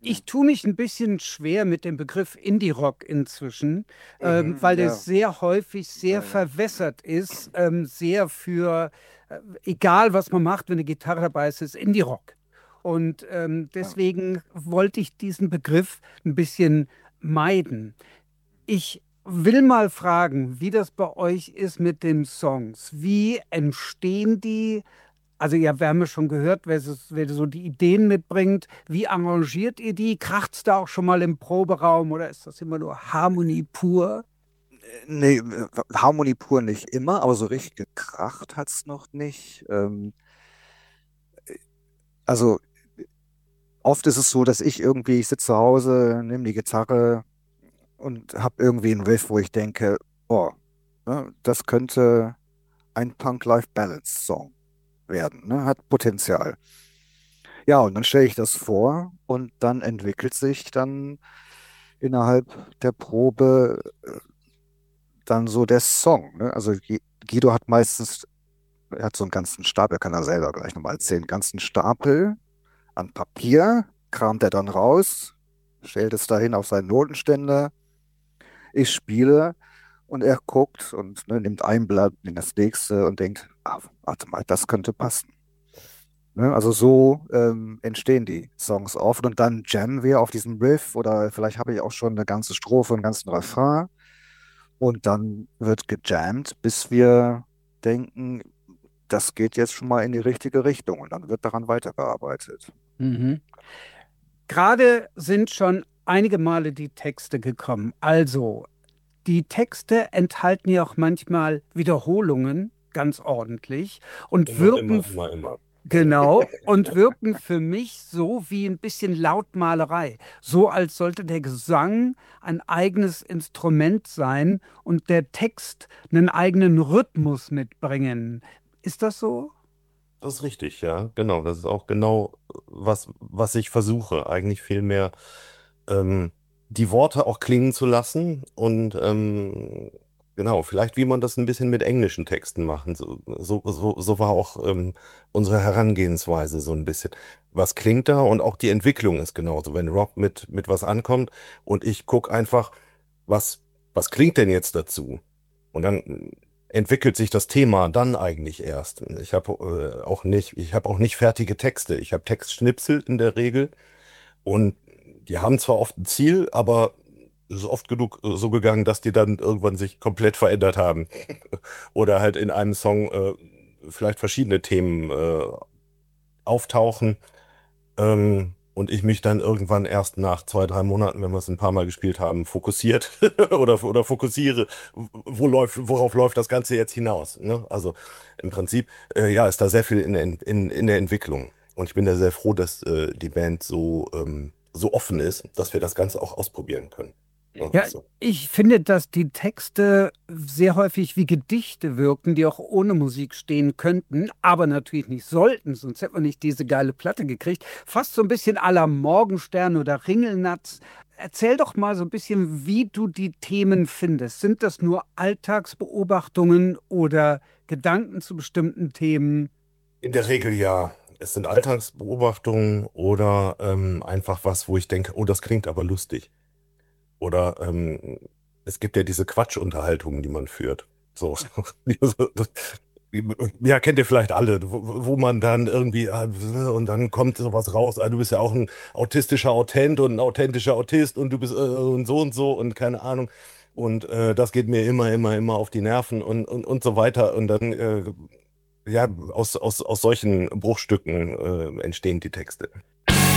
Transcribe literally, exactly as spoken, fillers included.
Ich tue mich ein bisschen schwer mit dem Begriff Indie-Rock inzwischen, ähm, Mhm, weil der ja, sehr häufig sehr ja, ja. verwässert ist, ähm, sehr für, äh, egal was man macht, wenn eine Gitarre dabei ist, ist Indie-Rock. Und ähm, Ja. deswegen wollte ich diesen Begriff ein bisschen meiden. Ich will mal fragen, wie das bei euch ist mit den Songs. Wie entstehen die? Also ja, wir haben ja schon gehört, wer so, wer so die Ideen mitbringt. Wie arrangiert ihr die? Kracht's da auch schon mal im Proberaum oder ist das immer nur Harmonie pur? Nee, äh, Harmonie pur nicht immer, aber so richtig gekracht hat es noch nicht. Ähm, also oft ist es so, dass ich irgendwie, ich sitze zu Hause, nehme die Gitarre und habe irgendwie einen Riff, wo ich denke, oh, ne, das könnte ein Punk-Life-Balance-Song werden, ne? Hat Potenzial. Ja, und dann stelle ich das vor und dann entwickelt sich dann innerhalb der Probe äh, dann so der Song. Ne? Also Gui- Guido hat meistens, er hat so einen ganzen Stapel, er kann er selber gleich nochmal erzählen, einen ganzen Stapel an Papier, kramt er dann raus, stellt es dahin auf seinen Notenständer. Ich spiele und er guckt und ne, nimmt ein Blatt, nimmt das nächste und denkt, ah, warte mal, das könnte passen. Ne? Also so ähm, entstehen die Songs oft und dann jammen wir auf diesem Riff oder vielleicht habe ich auch schon eine ganze Strophe, einen ganzen Refrain und dann wird gejammt, bis wir denken, das geht jetzt schon mal in die richtige Richtung und dann wird daran weitergearbeitet. Mhm. Gerade sind schon einige Male die Texte gekommen. Also, die Texte enthalten ja auch manchmal Wiederholungen, ganz ordentlich, und Immer, wirken immer, immer, immer. genau, und wirken für mich so wie ein bisschen Lautmalerei. So als sollte der Gesang ein eigenes Instrument sein und der Text einen eigenen Rhythmus mitbringen. Ist das so? Das ist richtig, ja, genau. Das ist auch genau, was, was ich versuche, eigentlich vielmehr ähm, die Worte auch klingen zu lassen und ähm, genau, vielleicht wie man das ein bisschen mit englischen Texten machen. So, so, so, so war auch ähm, unsere Herangehensweise so ein bisschen. Was klingt da? Und auch die Entwicklung ist genauso. Wenn Rob mit, mit was ankommt und ich gucke einfach, was, was klingt denn jetzt dazu? Und dann entwickelt sich das Thema dann eigentlich erst. Ich habe äh, auch nicht, ich habe auch nicht fertige Texte. Ich habe Textschnipsel in der Regel und die haben zwar oft ein Ziel, aber es ist oft genug äh, so gegangen, dass die dann irgendwann sich komplett verändert haben oder halt in einem Song äh, vielleicht verschiedene Themen äh, auftauchen. Ähm, und ich mich dann irgendwann erst nach zwei, drei Monaten, wenn wir es ein paar Mal gespielt haben, fokussiert oder, oder fokussiere, wo läuft, worauf läuft das Ganze jetzt hinaus? Ne? Also im Prinzip, äh, ja, ist da sehr viel in, der En- in, in der Entwicklung. Und ich bin da sehr froh, dass äh, die Band so, ähm, so offen ist, dass wir das Ganze auch ausprobieren können. Ja, Ja, so. ich finde, dass die Texte sehr häufig wie Gedichte wirken, die auch ohne Musik stehen könnten, aber natürlich nicht sollten, sonst hätte man nicht diese geile Platte gekriegt. Fast so ein bisschen à la Morgenstern oder Ringelnatz. Erzähl doch mal so ein bisschen, wie du die Themen findest. Sind das nur Alltagsbeobachtungen oder Gedanken zu bestimmten Themen? In der Regel ja. Es sind Alltagsbeobachtungen oder ähm, einfach was, wo ich denke, oh, das klingt aber lustig. Oder ähm, es gibt ja diese Quatschunterhaltungen, die man führt. So. Ja, kennt ihr vielleicht alle, wo, wo man dann irgendwie, ah, und dann kommt sowas raus, ah, du bist ja auch ein autistischer Autent und ein authentischer Autist und du bist äh, und so und so und keine Ahnung. Und äh, das geht mir immer, immer, immer auf die Nerven und, und, und so weiter. Und dann, äh, ja, aus, aus, aus solchen Bruchstücken äh, entstehen die Texte.